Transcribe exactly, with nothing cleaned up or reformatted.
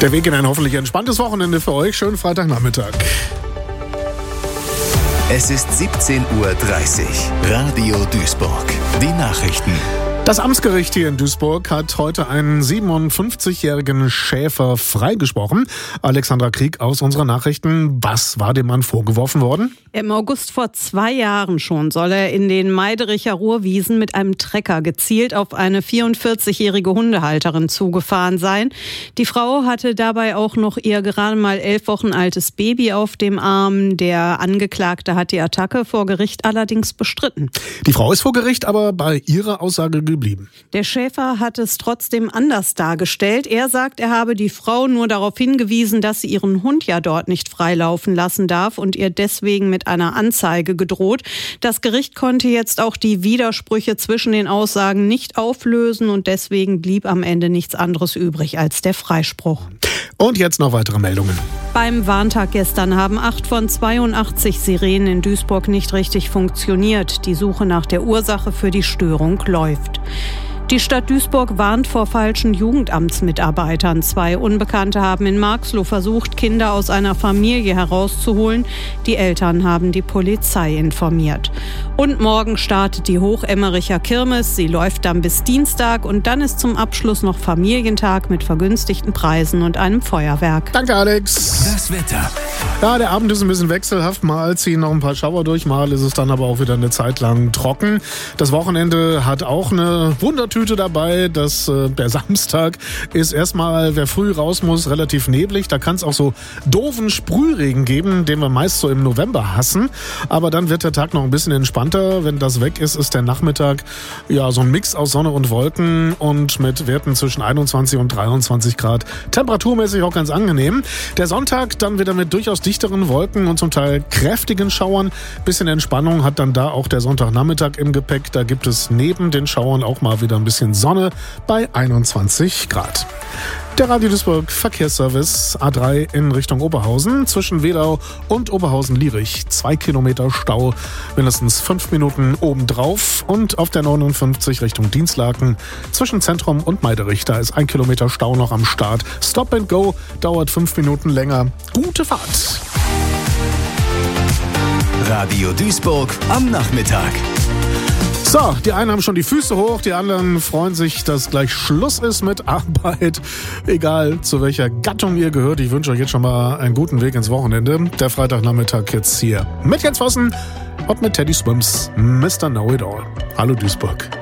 Der Weg in ein hoffentlich entspanntes Wochenende für euch. Schönen Freitagnachmittag. Es ist siebzehn Uhr dreißig. Radio Duisburg. Die Nachrichten. Das Amtsgericht hier in Duisburg hat heute einen siebenundfünfzigjährigen Schäfer freigesprochen. Alexandra Krieg aus unseren Nachrichten. Was war dem Mann vorgeworfen worden? Im August vor zwei Jahren schon soll er in den Meidericher Ruhrwiesen mit einem Trecker gezielt auf eine vierundvierzigjährige Hundehalterin zugefahren sein. Die Frau hatte dabei auch noch ihr gerade mal elf Wochen altes Baby auf dem Arm. Der Angeklagte hat die Attacke vor Gericht allerdings bestritten. Die Frau ist vor Gericht aber bei ihrer Aussage geblieben. Der Schäfer hat es trotzdem anders dargestellt. Er sagt, er habe die Frau nur darauf hingewiesen, dass sie ihren Hund ja dort nicht freilaufen lassen darf und ihr deswegen mit einer Anzeige gedroht. Das Gericht konnte jetzt auch die Widersprüche zwischen den Aussagen nicht auflösen und deswegen blieb am Ende nichts anderes übrig als der Freispruch. Und jetzt noch weitere Meldungen. Beim Warntag gestern haben acht von zweiundachtzig Sirenen in Duisburg nicht richtig funktioniert. Die Suche nach der Ursache für die Störung läuft. Die Stadt Duisburg warnt vor falschen Jugendamtsmitarbeitern. Zwei Unbekannte haben in Marxloh versucht, Kinder aus einer Familie herauszuholen. Die Eltern haben die Polizei informiert. Und morgen startet die Hochemmericher Kirmes. Sie läuft dann bis Dienstag und dann ist zum Abschluss noch Familientag mit vergünstigten Preisen und einem Feuerwerk. Danke, Alex. Das Wetter. Ja, der Abend ist ein bisschen wechselhaft. Mal ziehen noch ein paar Schauer durch, mal ist es dann aber auch wieder eine Zeit lang trocken. Das Wochenende hat auch eine Wundertüte dabei. Das, äh, der Samstag ist erstmal, wer früh raus muss, relativ neblig. Da kann es auch so doofen Sprühregen geben, den wir meist so im November hassen. Aber dann wird der Tag noch ein bisschen entspannter. Wenn das weg ist, ist der Nachmittag ja so ein Mix aus Sonne und Wolken und mit Werten zwischen einundzwanzig und dreiundzwanzig Grad. Temperaturmäßig auch ganz angenehm. Der Sonntag dann wieder mit durchaus dichteren Wolken und zum Teil kräftigen Schauern. Bisschen Entspannung hat dann da auch der Sonntagnachmittag im Gepäck. Da gibt es neben den Schauern auch mal wieder ein bisschen Sonne bei einundzwanzig Grad. Der Radio Duisburg Verkehrsservice A drei in Richtung Oberhausen zwischen Wedau und Oberhausen-Lierich. Zwei Kilometer Stau, mindestens fünf Minuten obendrauf. Und auf der neunundfünfzig Richtung Dienstlaken zwischen Zentrum und Meiderich. Da ist ein Kilometer Stau noch am Start. Stop and Go dauert fünf Minuten länger. Gute Fahrt. Radio Duisburg am Nachmittag. So, die einen haben schon die Füße hoch, die anderen freuen sich, dass gleich Schluss ist mit Arbeit. Egal, zu welcher Gattung ihr gehört. Ich wünsche euch jetzt schon mal einen guten Weg ins Wochenende. Der Freitagnachmittag jetzt hier mit Jens Vossen und mit Teddy Swims, Mister Know It All. Hallo Duisburg.